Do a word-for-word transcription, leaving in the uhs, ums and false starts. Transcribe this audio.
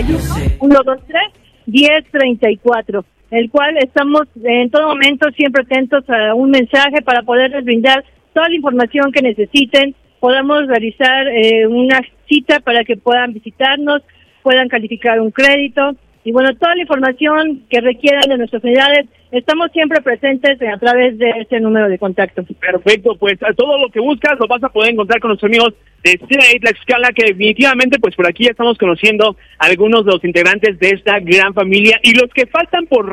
y uno, uno dos tres, diez treinta y cuatro, el cual estamos en todo momento siempre atentos a un mensaje para poderles brindar toda la información que necesiten. Podamos realizar eh, una cita para que puedan visitarnos, puedan calificar un crédito y bueno, toda la información que requieran de nuestras unidades, estamos siempre presentes a través de ese número de contacto. Perfecto, pues todo lo que buscas lo vas a poder encontrar con nuestros amigos de Straight Tlaxcala, que definitivamente pues por aquí ya estamos conociendo a algunos de los integrantes de esta gran familia y los que faltan por